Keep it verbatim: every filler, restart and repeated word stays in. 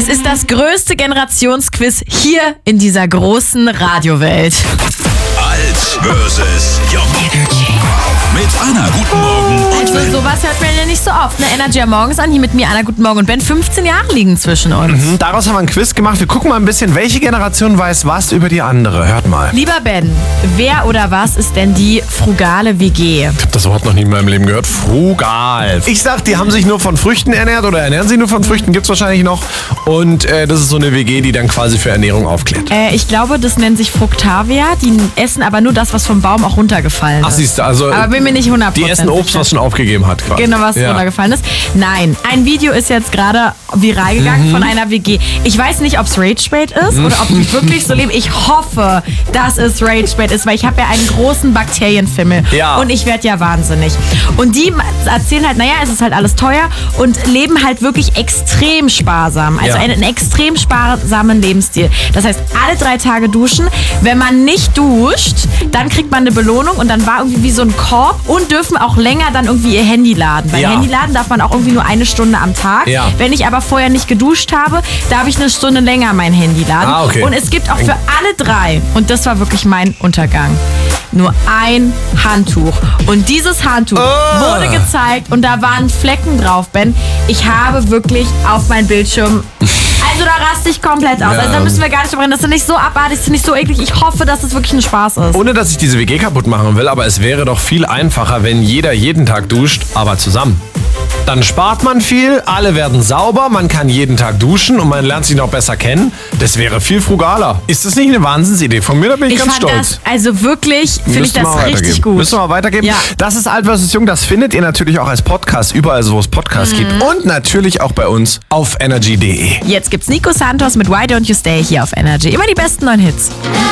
Es ist das größte Generationsquiz hier in dieser großen Radiowelt. Alt versus Jung. Mit Anna, guten Morgen. Und Also sowas hört man ja nicht so oft. Ne? Energy am Morgens an, hier mit mir Anna, guten Morgen. Und Ben, fünfzehn Jahre liegen zwischen uns. Mhm, daraus haben wir ein Quiz gemacht. Wir gucken mal ein bisschen, welche Generation weiß was über die andere. Hört mal. Lieber Ben, wer oder was ist denn die frugale W G? Ich habe das Wort noch nie in meinem Leben gehört. Frugal. Ich sag, die haben sich nur von Früchten ernährt oder ernähren sich nur von Früchten, gibt's wahrscheinlich noch. Und äh, das ist so eine W G, die dann quasi für Ernährung aufklärt. Äh, ich glaube, das nennt sich Fructavia. Die essen aber nur das, was vom Baum auch runtergefallen ist. Ach, siehst du, also Aber bin mir nicht hundert Prozent die essen Obst, sicher. was schon aufgegeben hat. Quasi. Genau, was Ja. runtergefallen ist. Nein, ein Video ist jetzt gerade viral gegangen Mhm. von einer W G. Ich weiß nicht, ob es Ragebait ist oder ob die wirklich so leben. Ich hoffe, dass es Ragebait ist, weil ich habe ja einen großen Bakterienfimmel. Ja. Und ich werde ja wahnsinnig. Und die erzählen halt, naja, es ist halt alles teuer und leben halt wirklich extrem sparsam. Also Ja. einen, einen extrem sparsamen Lebensstil. Das heißt, alle drei Tage duschen. Wenn man nicht duscht, dann kriegt man eine Belohnung und dann war irgendwie wie so ein Korb und dürfen auch länger dann irgendwie ihr Handy laden. Bei Ja. Handy laden darf man auch irgendwie nur eine Stunde am Tag. Ja. Wenn ich aber vorher nicht geduscht habe, darf ich eine Stunde länger mein Handy laden. Ah, okay. Und es gibt auch für alle drei, und das war wirklich mein Untergang, nur ein Handtuch. Und dieses Handtuch Oh. wurde gezeigt und da waren Flecken drauf, Ben. Ich habe wirklich auf meinen Bildschirm... Also da raste ich komplett aus. Ja. Also da müssen wir gar nicht drüber reden. Das ist nicht so abartig, das ist nicht so eklig. Ich hoffe, dass es wirklich ein Spaß ist. Ohne, dass ich diese W G kaputt machen will, aber es wäre doch viel einfacher, wenn jeder jeden Tag duscht, aber zusammen. Dann spart man viel, alle werden sauber, man kann jeden Tag duschen und man lernt sich noch besser kennen. Das wäre viel frugaler. Ist das nicht eine Wahnsinnsidee? Von mir, da bin ich, Ich ganz fand stolz. das, also wirklich, finde ich Müssen wir das mal richtig weitergeben. gut. Müssen wir mal weitergeben. Ja. Das ist Alt versus Jung. Das findet ihr natürlich auch als Podcast, überall, wo es Podcasts gibt. Und natürlich auch bei uns auf energy punkt de. Jetzt gibt's Nico Santos mit Why Don't You Stay hier auf Energy. Immer die besten neuen Hits.